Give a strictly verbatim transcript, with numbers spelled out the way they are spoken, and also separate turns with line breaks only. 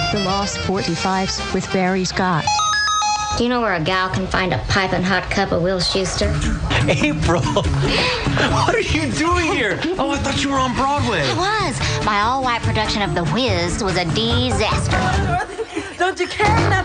The Lost forty-fives with Barry Scott.
Do you know where a gal can find a piping hot cup of Will Schuster?
April, what are you doing here? Oh, I thought you were on Broadway.
I was. My all-white production of The Wiz was a disaster.
Don't you care enough